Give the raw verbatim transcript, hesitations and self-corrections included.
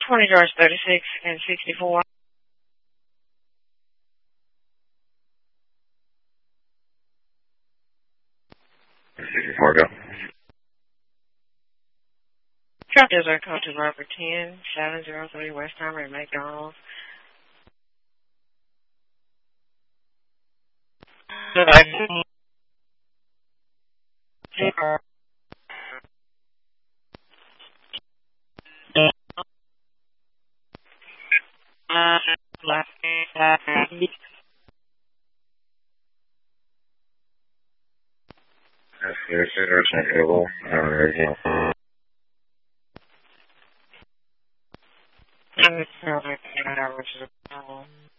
twenty George thirty-six and sixty-four. sixty-four, go. Truck desert code to Robert ten, seven zero three Westheimer at McDonald's. Good idea. That's your consideration available. I'm